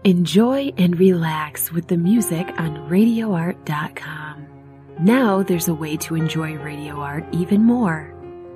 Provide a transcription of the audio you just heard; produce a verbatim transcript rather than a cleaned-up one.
Enjoy and relax with the music on radio art dot com. Now there's a way to enjoy radio art even more.